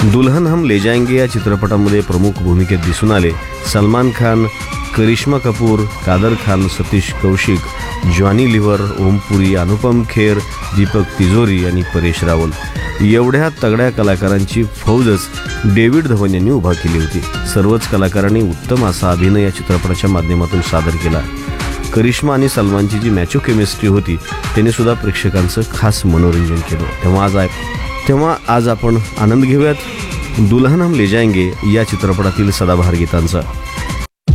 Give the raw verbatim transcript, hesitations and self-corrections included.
दुल्हन हम ले जाएंगे या चित्रपटामध्ये प्रमुख भूमिकेत दिसून आले सलमान खान, करिश्मा कपूर, कादर खान, सतीश कौशिक, जॉनी लिव्हर, ओम पुरी, अनुपम खेर, दीपक तिजोरी आणि परेश रावल एवढ्या तगड्या कलाकारांची फौजच डेव्हिड धवन यांनी उभा केली होती. सर्वच कलाकारांनी उत्तम असा अभिनय या चित्रपटाच्या माध्यमातून सादर केला. करिश्मा आणि सलमानची जी मॅचो केमिस्ट्री होती त्याने सुद्धा प्रेक्षकांचं खास मनोरंजन केलं. तेव्हा आज तेव्हा आज आपण आनंद घेऊयात दुल्हन हम ले जाएंगे या चित्रपटातील सदाबहार गीतांचा.